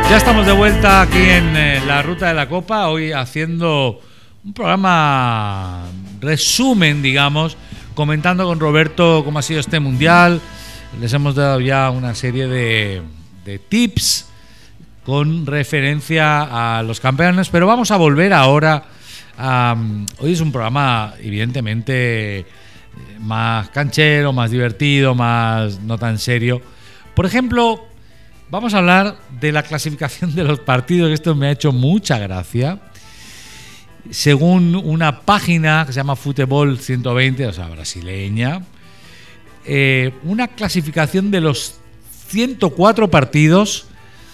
Ya estamos de vuelta aquí en la Ruta de la Copa, hoy haciendo un programa resumen, digamos, comentando con Roberto cómo ha sido este Mundial. Les hemos dado ya una serie de tips con referencia a los campeones, pero vamos a volver ahora a... Hoy es un programa evidentemente más canchero, más divertido, más no tan serio. Por ejemplo, vamos a hablar de la clasificación de los partidos, que esto me ha hecho mucha gracia. Según una página que se llama Futebol 120, o sea, brasileña, una clasificación de los 104 partidos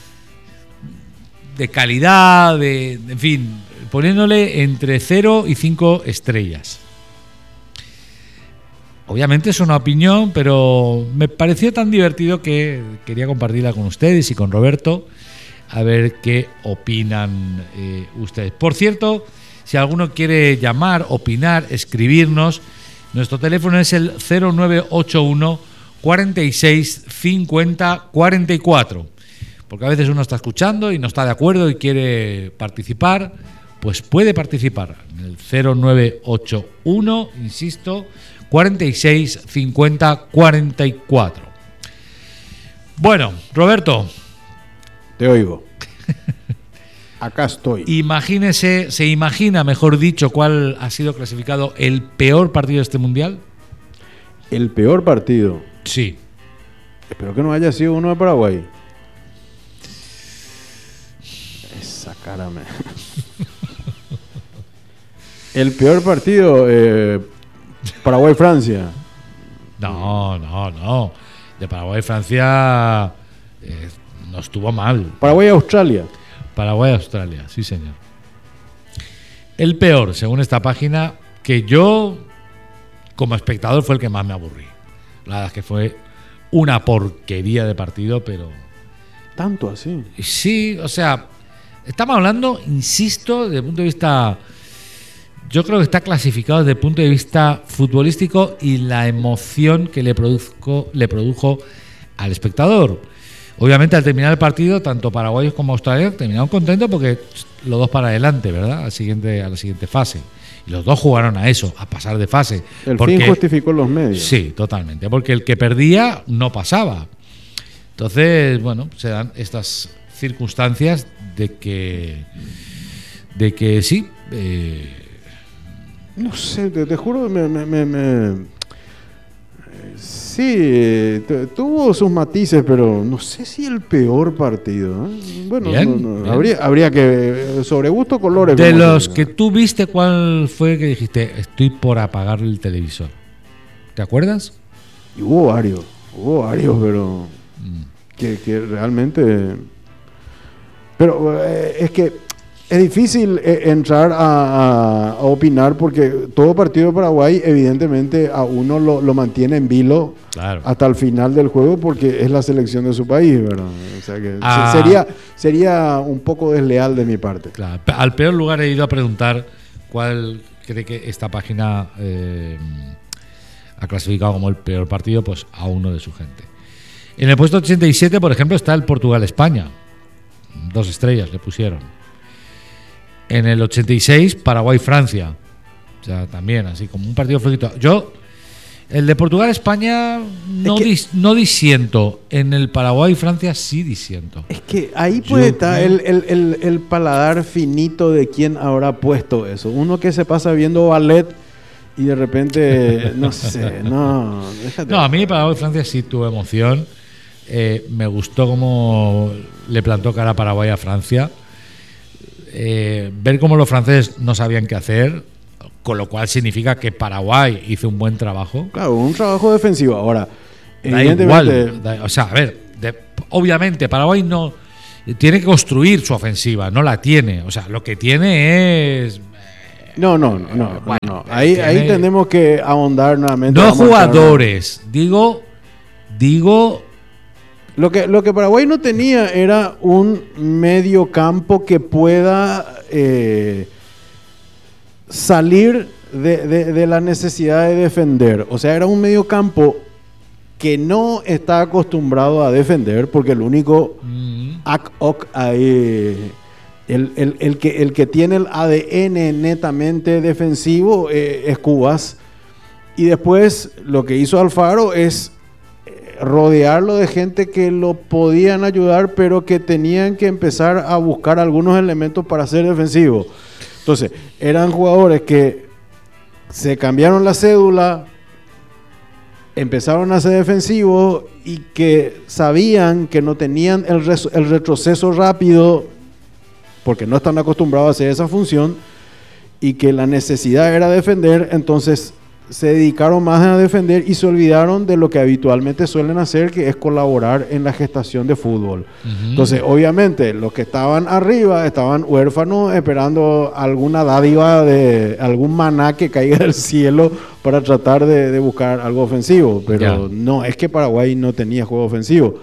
de calidad, en fin, poniéndole entre 0 y 5 estrellas. Obviamente es una opinión, pero me pareció tan divertido que quería compartirla con ustedes y con Roberto, a ver qué opinan ustedes. Por cierto, si alguno quiere llamar, opinar, escribirnos, nuestro teléfono es el 0981 46 50 44. Porque a veces uno está escuchando y no está de acuerdo y quiere participar, pues puede participar en el 0981, insisto, 46 50 44. Bueno, Roberto. Te oigo. Acá estoy. Se imagina, mejor dicho, cuál ha sido clasificado el peor partido de este Mundial. ¿El peor partido? Sí. Espero que no haya sido uno de Paraguay. Esa cara me... El peor partido, Paraguay-Francia. No. De Paraguay-Francia no estuvo mal. Paraguay-Australia. Paraguay-Australia, sí señor. El peor, según esta página, que yo como espectador fue el que más me aburrí. La verdad es que fue una porquería de partido, pero... ¿Tanto así? Sí, o sea, estamos hablando, insisto, desde el punto de vista... Yo creo que está clasificado desde el punto de vista futbolístico y la emoción que le produjo al espectador. Obviamente, al terminar el partido, tanto paraguayos como australianos terminaron contentos porque los dos para adelante, ¿verdad? A la siguiente fase. Y los dos jugaron a eso, a pasar de fase. El fin justificó los medios. Sí, totalmente. Porque el que perdía no pasaba. Entonces, bueno, se dan estas circunstancias de que sí. No sé, te juro, sí, tuvo sus matices, pero no sé si el peor partido. Bueno, bien. Habría que, sobre gusto, colores. De los que tú viste, ¿cuál fue que dijiste, estoy por apagar el televisor? ¿Te acuerdas? Y hubo varios, pero que realmente... Pero es que... Es difícil entrar a opinar porque todo partido de Paraguay evidentemente a uno lo mantiene en vilo, claro, hasta el final del juego porque es la selección de su país, ¿verdad? O sea que sería un poco desleal de mi parte. Claro. Al peor lugar he ido a preguntar cuál cree que esta página ha clasificado como el peor partido, pues a uno de su gente. En el puesto 87, por ejemplo, está el Portugal-España. 2 estrellas le pusieron. En el 86, Paraguay-Francia. O sea, también, así como un partido flojito. Yo, el de Portugal-España no disiento. En el Paraguay-Francia sí disiento. Es que ahí puede estar el paladar finito de quién habrá puesto eso. Uno que se pasa viendo ballet y de repente, no sé, no. Déjate. No, a mí Paraguay-Francia sí tuvo emoción. Me gustó cómo le plantó cara a Paraguay a Francia. Ver cómo los franceses no sabían qué hacer, con lo cual significa que Paraguay hizo un buen trabajo. Claro, un trabajo defensivo. Ahora, evidentemente, o sea, a ver, obviamente Paraguay no tiene que construir su ofensiva, no la tiene. O sea, lo que tiene es... No. Ahí tenemos que ahondar nuevamente. No jugadores, digo Lo que Paraguay no tenía era un medio campo que pueda salir de la necesidad de defender. O sea, era un medio campo que no está acostumbrado a defender, porque el único ac-oc ahí. El que tiene el ADN netamente defensivo es Cubas. Y después lo que hizo Alfaro es rodearlo de gente que lo podían ayudar, pero que tenían que empezar a buscar algunos elementos para ser defensivos. Entonces, eran jugadores que se cambiaron la cédula, empezaron a ser defensivos y que sabían que no tenían el retroceso rápido porque no están acostumbrados a hacer esa función y que la necesidad era defender. Entonces se dedicaron más a defender y se olvidaron de lo que habitualmente suelen hacer, que es colaborar en la gestación de fútbol. Entonces, obviamente, los que estaban arriba estaban huérfanos esperando alguna dádiva de algún maná que caiga del cielo para tratar de buscar algo ofensivo. Pero no, es que Paraguay no tenía juego ofensivo.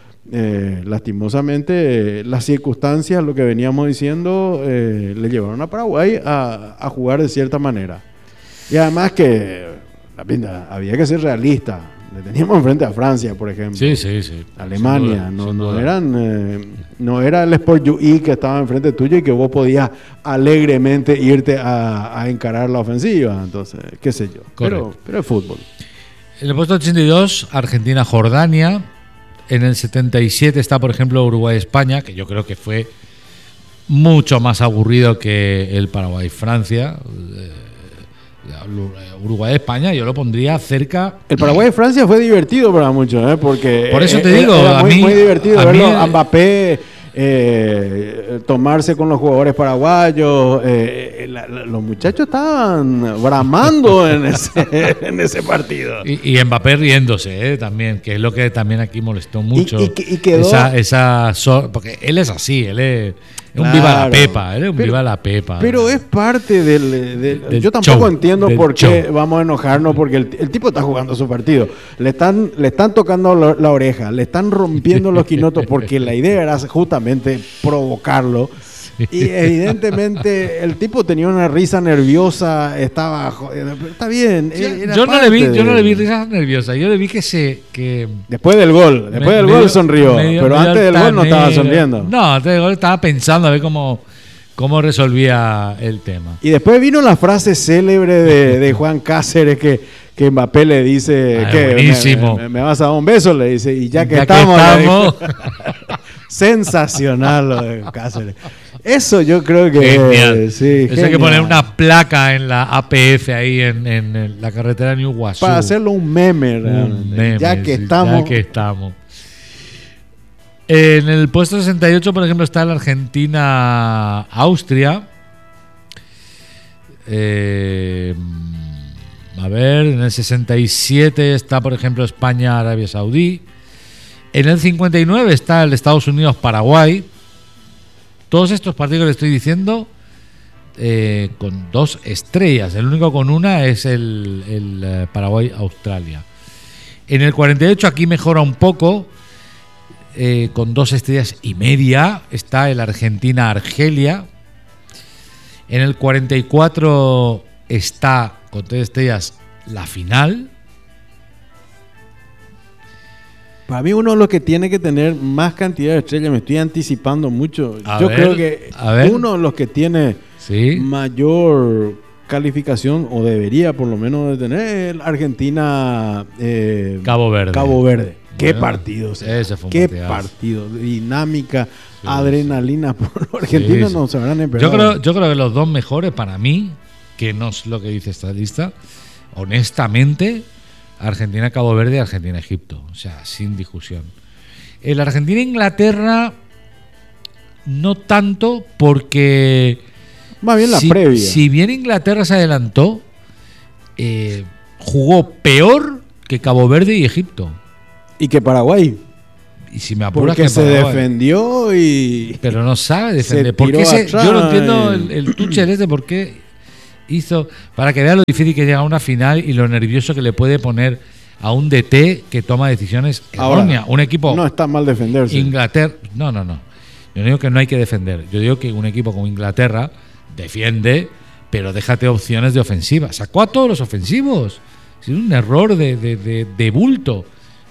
Lastimosamente, las circunstancias, lo que veníamos diciendo, le llevaron a Paraguay a jugar de cierta manera. Y además que había que ser realista. Le teníamos enfrente a Francia, por ejemplo. Sí. Alemania. No era el Sport UI que estaba enfrente tuyo y que vos podías alegremente irte a encarar la ofensiva. Entonces, qué sé yo. Pero es fútbol. En el puesto 82, Argentina-Jordania. En el 77 está, por ejemplo, Uruguay-España, que yo creo que fue mucho más aburrido que el Paraguay-Francia. Uruguay-España yo lo pondría cerca. El Paraguay-Francia fue divertido para muchos, porque por eso te digo, era muy, a mí, muy divertido verlo a Mbappé tomarse con los jugadores paraguayos. Los muchachos estaban bramando en ese partido. Y Mbappé riéndose también, que es lo que también aquí molestó mucho. Y quedó, porque él es así, él es un viva la pepa, viva la pepa. Pero es parte del yo tampoco show, entiendo por qué vamos a enojarnos, porque el tipo está jugando su partido. Le están tocando la oreja, le están rompiendo los quinotos, porque la idea era justamente provocarlo. Y evidentemente el tipo tenía una risa nerviosa, está bien. Yo no le vi risa nerviosa, yo le vi que después del gol sonrió, pero antes del gol no estaba sonriendo. No, antes del gol estaba pensando a ver cómo resolvía el tema. Y después vino la frase célebre de Juan Cáceres que Mbappé le dice que me vas a dar un beso, le dice, y ya que estamos. Sensacional lo de Cáceres. Eso yo creo que genial. Sí, eso hay que poner una placa en la APF ahí en la carretera New Guazú. Para hacerlo un meme, ya que estamos. En el puesto 68, por ejemplo, está la Argentina-Austria. A ver, en el 67 está, por ejemplo, España-Arabia Saudí. En el 59 está el Estados Unidos-Paraguay. Todos estos partidos que le estoy diciendo con 2 estrellas. El único con una es el Paraguay-Australia. En el 48 aquí mejora un poco. Con 2 estrellas y media está el Argentina-Argelia. En el 44 está con 3 estrellas la final. Para mí uno de los que tiene que tener más cantidad de estrellas, me estoy anticipando mucho. Creo que uno de los que tiene mayor calificación, o debería por lo menos de tener, Argentina Cabo Verde. Qué partido, ese fue un qué partidazo. Partido, dinámica, adrenalina. Por los argentinos no se habrán esperado. Yo creo que los 2 mejores para mí, que no es lo que dice esta lista, honestamente, Argentina-Cabo Verde y Argentina-Egipto. O sea, sin discusión. El Argentina-Inglaterra no tanto, porque más bien la previa. Si bien Inglaterra se adelantó, jugó peor que Cabo Verde y Egipto. Y que Paraguay. Y si me apuras, porque que se Paraguay defendió y... Pero no sabe defender. ¿Por qué yo no entiendo el Tuchel por qué hizo... Para que vea lo difícil que llega a una final y lo nervioso que le puede poner a un DT que toma decisiones erróneas. Un equipo... No está mal defenderse. Inglaterra... No. Yo no digo que no hay que defender. Yo digo que un equipo como Inglaterra defiende, pero déjate opciones de ofensiva. Sacó a todos los ofensivos. Es un error de bulto.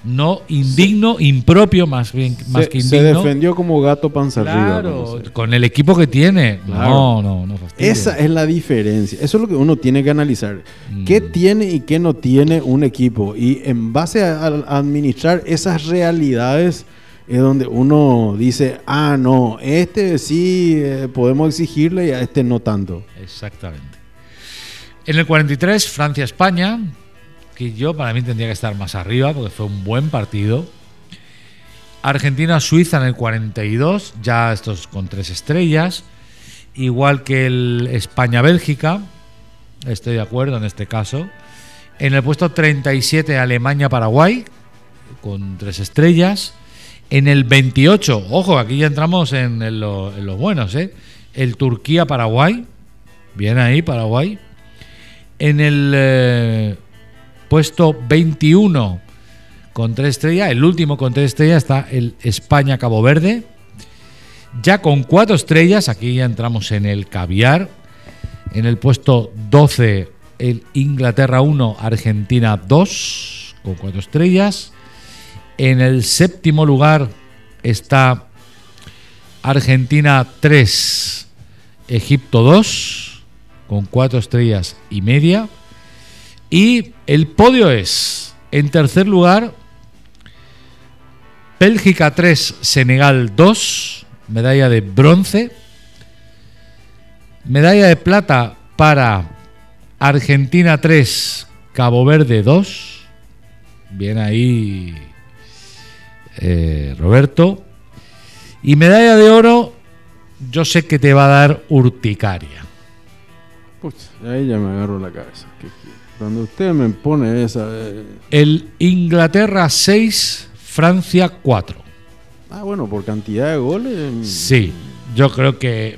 no indigno, impropio más que indigno. Se defendió como gato panza arriba. Claro, con el equipo que tiene. Claro. No fastidia. Esa es la diferencia. Eso es lo que uno tiene que analizar. ¿Qué tiene y qué no tiene un equipo? Y en base a administrar esas realidades es donde uno dice, no, este sí podemos exigirle y a este no tanto. Exactamente. En el 43, Francia-España, que para mí tendría que estar más arriba porque fue un buen partido. Argentina-Suiza en el 42, ya estos con 3 estrellas. Igual que el España-Bélgica, estoy de acuerdo en este caso. En el puesto 37, Alemania-Paraguay, con 3 estrellas. En el 28, ojo, aquí ya entramos en los buenos, el Turquía-Paraguay, bien ahí, Paraguay. En el puesto 21 con 3 estrellas, el último con 3 estrellas está el España-Cabo Verde. Ya con 4 estrellas, aquí ya entramos en el caviar. En el puesto 12 el Inglaterra 1, Argentina 2, con 4 estrellas. En el 7º lugar está Argentina 3, Egipto 2, con 4 estrellas y media. Y el podio es, en tercer lugar, Bélgica 3, Senegal 2, medalla de bronce. Medalla de plata para Argentina 3, Cabo Verde 2. Bien ahí, Roberto. Y medalla de oro, yo sé que te va a dar urticaria. Pucha, ahí ya me agarro la cabeza. Cuando usted me pone esa... El Inglaterra 6, Francia 4. Bueno, por cantidad de goles... Sí, yo creo que...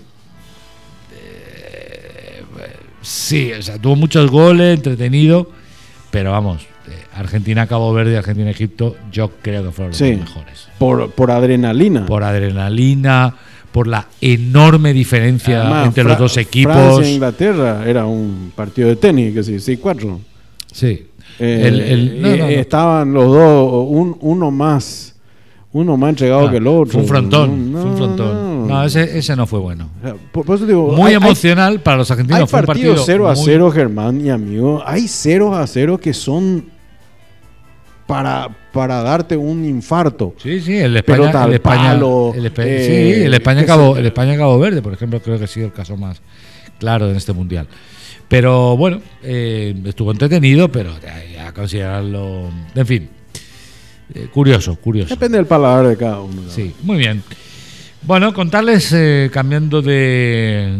sí, o sea, tuvo muchos goles, entretenido, pero vamos, Argentina-Cabo Verde, Argentina-Egipto, yo creo que fueron los mejores. Por adrenalina. Por adrenalina, por la enorme diferencia además, entre los dos equipos. Francia e Inglaterra era un partido de tenis, que sí, 6-4. Sí. Estaban los dos, uno más entregado que el otro. Fue un frontón. No, ese no fue bueno. O sea, por eso digo, muy emocional para los argentinos. Hay fue un partido 0-0, Germán y amigo. Hay 0-0 que son para darte un infarto. Sí, el España-Cabo Verde, por ejemplo, creo que ha sido el caso más claro en este mundial. Pero bueno, estuvo entretenido, pero a considerarlo, en fin, curioso. Depende del paladar de cada uno. Sí, muy bien. Bueno, contarles, cambiando de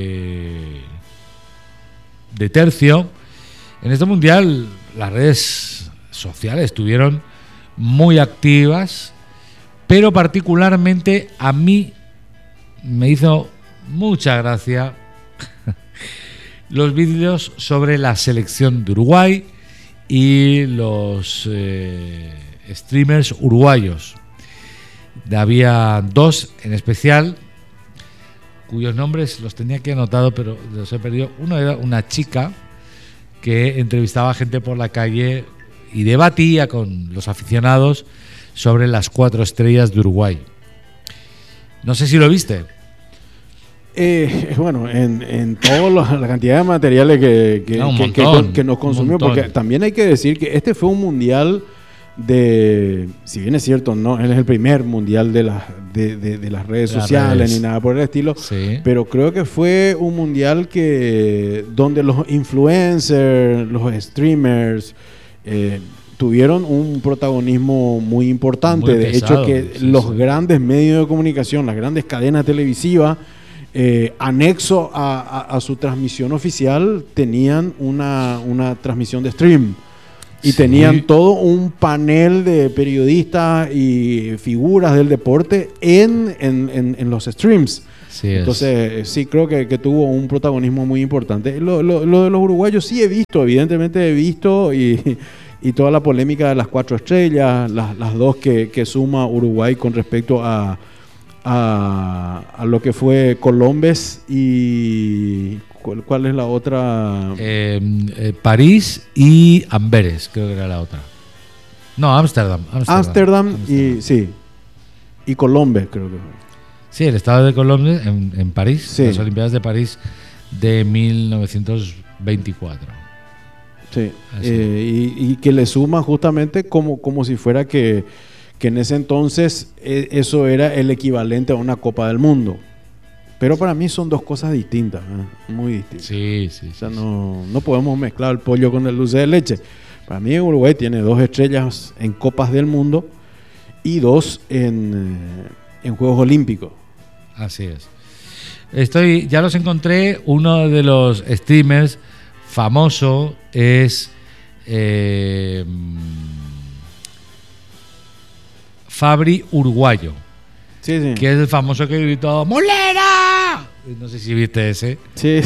tercio, en este mundial las redes sociales estuvieron muy activas, pero particularmente a mí me hizo mucha gracia los vídeos sobre la selección de Uruguay y los streamers uruguayos. Había 2 en especial cuyos nombres los tenía aquí anotado, pero los he perdido. Uno era una chica que entrevistaba a gente por la calle y debatía con los aficionados sobre las 4 estrellas de Uruguay. No sé si lo viste. Bueno, en toda la cantidad de materiales que nos consumió, porque también hay que decir que este fue un mundial si bien es cierto, no es el primer mundial de las redes sociales ni nada por el estilo, sí, pero creo que fue un mundial donde los influencers, los streamers tuvieron un protagonismo muy importante. Muy pesado, de hecho que los grandes medios de comunicación, las grandes cadenas televisivas, anexo a su transmisión oficial, tenían una transmisión de stream. Y tenían todo un panel de periodistas y figuras del deporte en los streams. Entonces, sí creo que tuvo un protagonismo muy importante. Lo de los uruguayos sí evidentemente he visto, y toda la polémica de las 4 estrellas, las 2 que suma Uruguay con respecto a lo que fue Colombes y... ¿Cuál es la otra? París y Amberes, creo que era la otra. No, Ámsterdam. Ámsterdam y sí. Y Colombia, creo que fue. Sí, el estado de Colombia en París, Sí. las Olimpiadas de París de 1924. Sí. Así. Y que le suma justamente como si fuera que en ese entonces eso era el equivalente a una Copa del Mundo. Pero para mí son dos cosas distintas, muy distintas. Sí. O sea, no podemos mezclar el pollo con el dulce de leche. Para mí Uruguay tiene 2 estrellas en Copas del Mundo y 2 en Juegos Olímpicos. Así es. Ya los encontré. Uno de los streamers famoso es Fabri Uruguayo, Sí. que es el famoso que gritó ¡Mulera! No sé si viste ese. Sí.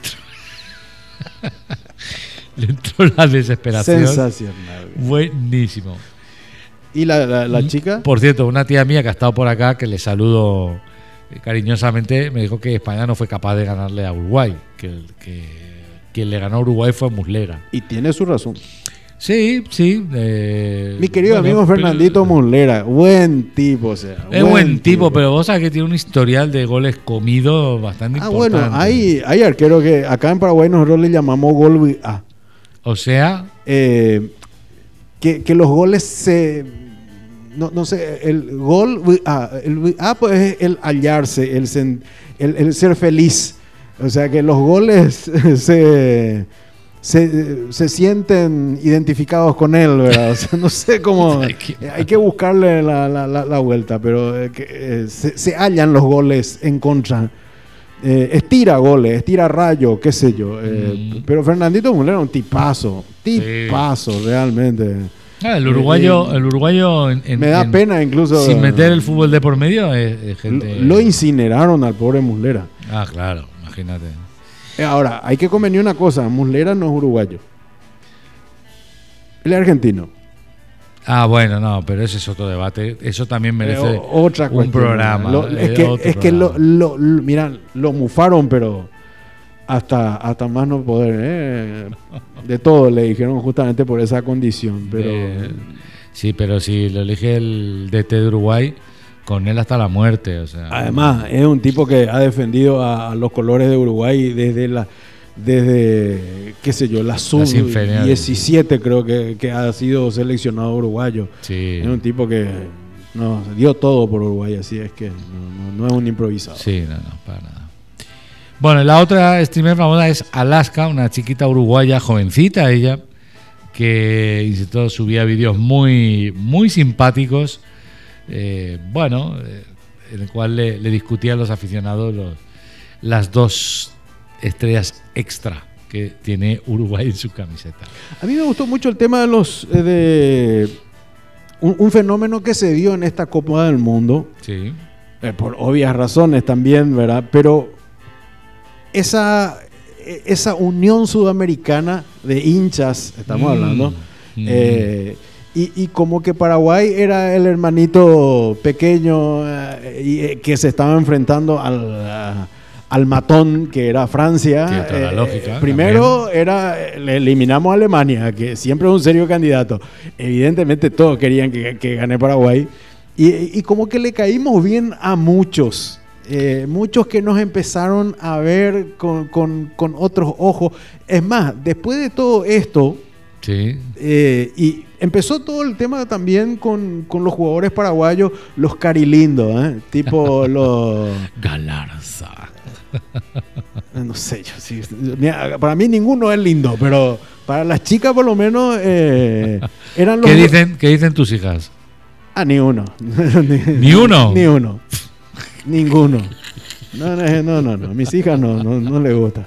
Le entró la desesperación. Sensacional. Buenísimo. ¿Y la chica? Por cierto, una tía mía que ha estado por acá, que le saludo cariñosamente, me dijo que España no fue capaz de ganarle a Uruguay, que quien le ganó a Uruguay fue Muslera. Y tiene su razón. Sí. Mi querido amigo Fernandito Muslera, buen tipo, o sea. Es buen tipo, pero vos sabés que tiene un historial de goles comidos bastante importante. Bueno, hay arqueros que acá en Paraguay nosotros le llamamos gol A. O sea, que los goles se... No sé, el gol el pues es el hallarse, el ser feliz. O sea, que los goles se sienten identificados con él, ¿verdad? O sea, no sé cómo... hay que buscarle la vuelta, pero se hallan los goles en contra. Estira goles, estira rayo, qué sé yo. Pero Fernandito Muslera era un tipazo, realmente. el uruguayo me da pena incluso. Sin meter el fútbol de por medio, es gente... Lo incineraron al pobre Muslera. Ah, claro, imagínate. Ahora, hay que convenir una cosa, Muslera no es uruguayo. Él es argentino. Ah, bueno, no, pero ese es otro debate. Eso también merece otra un cuestión. programa. Mira, lo mufaron, pero hasta más no poder. De todo le dijeron justamente por esa condición. Pero sí, pero si lo elige el DT de Uruguay, con él hasta la muerte. O sea, además, es un tipo que ha defendido a los colores de Uruguay desde qué sé yo, la sub-17 creo que ha sido seleccionado uruguayo. Sí. Es un tipo que dio todo por Uruguay, así es que no es un improvisado. Sí, no, para nada. Bueno, la otra streamer famosa es Alaska, una chiquita uruguaya, jovencita ella, que insisto, subía vídeos muy, muy simpáticos, en el cual le discutían los aficionados las 2 estrellas extra que tiene Uruguay en su camiseta. A mí me gustó mucho el tema de un fenómeno que se dio en esta Copa del Mundo. Sí. Por obvias razones también, ¿verdad? Pero esa unión sudamericana de hinchas, estamos hablando, y como que Paraguay era el hermanito pequeño que se estaba enfrentando al matón que era Francia. Tiene toda la lógica, primero le eliminamos a Alemania, que siempre es un serio candidato. Evidentemente todos querían que gane Paraguay. Y como que le caímos bien a muchos. Muchos que nos empezaron a ver con otros ojos. Es más, después de todo esto, sí. Y empezó todo el tema también con los jugadores paraguayos, los carilindos, tipo los... Galarza. No sé, para mí ninguno es lindo, pero para las chicas por lo menos eran los... ¿Qué dicen tus hijas? Ni uno. ¿Ni uno? Ni uno. Ninguno. No. Mis hijas no les gusta.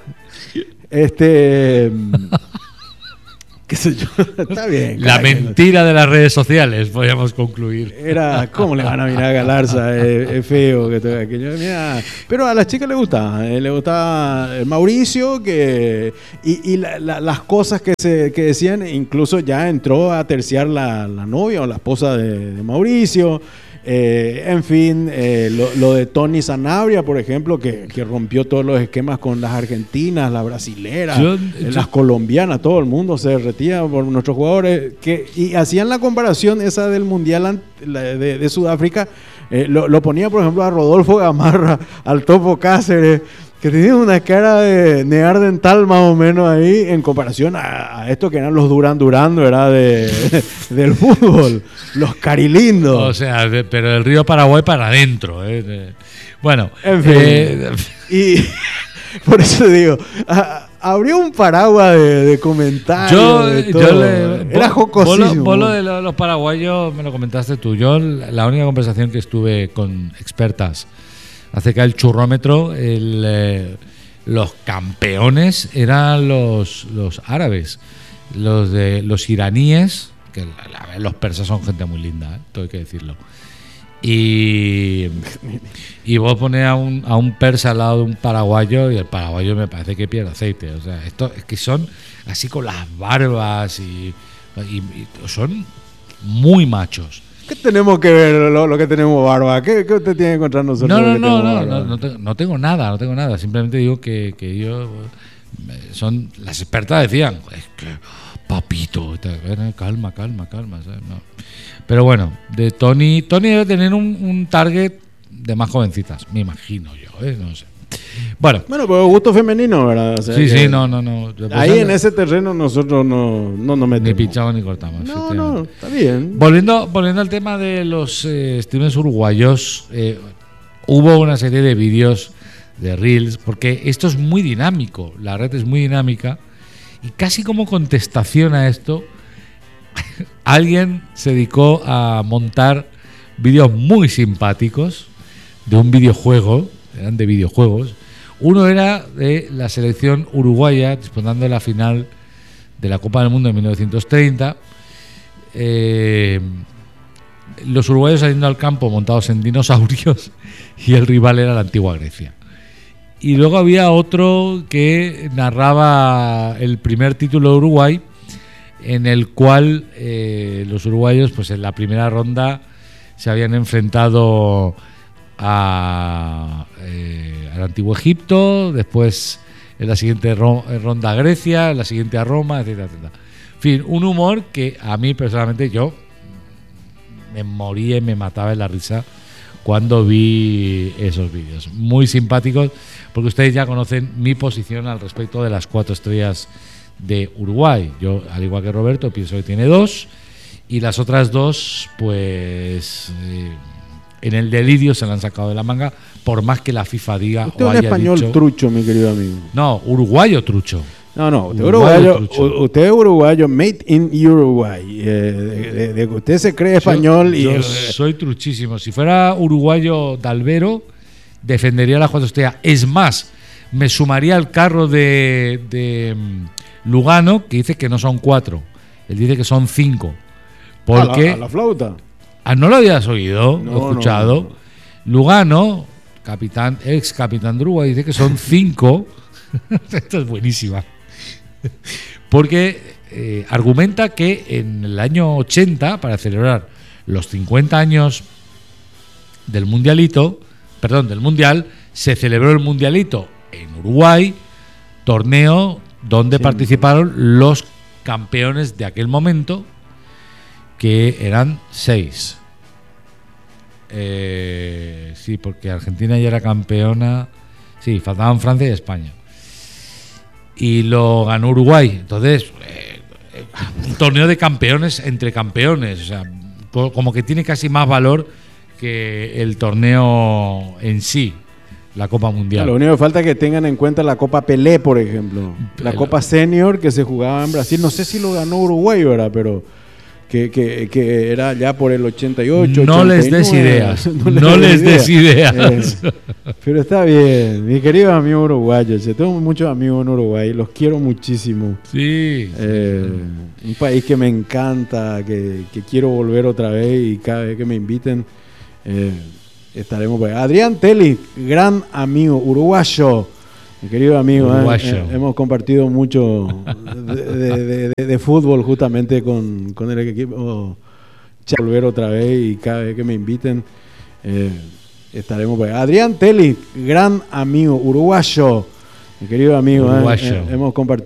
Qué sé yo. Está bien. La mentira de las redes sociales, podríamos concluir. ¿Cómo le van a mirar a Galarza? Es feo que todo aquello. Mira, pero a las chicas les gustaba el Mauricio, y las cosas que decían, incluso ya entró a terciar la novia o la esposa de Mauricio. En fin, lo de Tony Sanabria, por ejemplo, que rompió todos los esquemas con las argentinas, las brasileras, las colombianas, todo el mundo se derretía por nuestros jugadores. Y hacían la comparación esa del Mundial de Sudáfrica. Lo ponía, por ejemplo, a Rodolfo Gamarra, al Topo Cáceres, que tenía una cara de neandertal más o menos ahí, en comparación a esto que eran los Durán, ¿verdad? Del fútbol, los carilindos. O sea, pero del río Paraguay para adentro. Bueno, en fin. Y por eso digo, abrió un paraguas de comentarios. Era jocosísimo. Vos lo de los paraguayos me lo comentaste tú. Yo, la única conversación que estuve con expertas acerca del churrómetro, los campeones eran los árabes, los iraníes, que los persas son gente muy linda, todo hay que decirlo. Y vos ponés a un persa al lado de un paraguayo y el paraguayo me parece que pierde aceite. O sea, esto es que son así con las barbas y son muy machos. ¿Qué tenemos que ver lo que tenemos barba? ¿Qué usted tiene contra nosotros? No tengo nada. Simplemente digo que ellos son, las expertas decían, es que papito, calma, ¿sabes? No. Pero bueno, de Tony debe tener un target de más jovencitas, me imagino yo, no sé. Bueno, pero gusto femenino, ¿verdad? O sea, sí, no. Ahí en ese terreno nosotros no metemos. Ni pinchamos ni cortamos. No, está bien. Volviendo al tema de los streamers uruguayos, hubo una serie de vídeos de Reels, porque esto es muy dinámico, la red es muy dinámica, y casi como contestación a esto, alguien se dedicó a montar vídeos muy simpáticos de un videojuego. Eran de videojuegos. Uno era de la selección uruguaya disputando la final de la Copa del Mundo en 1930. Los uruguayos saliendo al campo montados en dinosaurios y el rival era la antigua Grecia. Y luego había otro que narraba el primer título de Uruguay, en el cual los uruguayos, pues en la primera ronda se habían enfrentado al antiguo Egipto, después en la siguiente ronda a Grecia, en la siguiente a Roma, etcétera. En fin, un humor que a mí personalmente yo me moría y me mataba de la risa cuando vi esos vídeos. Muy simpáticos, porque ustedes ya conocen mi posición al respecto de las 4 estrellas de Uruguay. Yo, al igual que Roberto, pienso que tiene 2, y las otras 2, pues en el delirio se la han sacado de la manga, por más que la FIFA diga usted o haya español dicho, trucho, mi querido amigo. No, uruguayo trucho. No, usted es uruguayo, made in Uruguay. De que usted se cree español. Yo soy truchísimo. Si fuera uruguayo Dalbero, defendería las 4 estrellas. Es más, me sumaría al carro de Lugano, que dice que no son 4. Él dice que son 5. Porque a la flauta. ¿No lo habías oído? No, ¿Lo he escuchado? No. Lugano, ex capitán de Uruguay, dice que son 5. Esto es buenísima. Porque argumenta que en el año 80, para celebrar los 50 años del Mundialito, del Mundial, se celebró el Mundialito en Uruguay, torneo donde participaron los campeones de aquel momento, que eran 6. Sí, porque Argentina ya era campeona. Sí, faltaban Francia y España. Y lo ganó Uruguay. Entonces, un torneo de campeones entre campeones. O sea, como que tiene casi más valor que el torneo en sí, la Copa Mundial. Lo único que falta es que tengan en cuenta la Copa Pelé, por ejemplo. La Copa Senior que se jugaba en Brasil. No sé si lo ganó Uruguay, ¿verdad? Pero que era ya por el 88. No 89, les des ideas. No les des ideas. Pero está bien. Mi querido amigo uruguayo. Tengo muchos amigos en Uruguay. Los quiero muchísimo. Sí. Un país que me encanta, que quiero volver otra vez, y cada vez que me inviten estaremos por ahí. Adrián Telly, gran amigo uruguayo. Mi querido amigo, hemos compartido mucho de fútbol justamente con el equipo volver otra vez y cada vez que me inviten estaremos por ahí. Adrián Telly, gran amigo, uruguayo, mi querido amigo, hemos compartido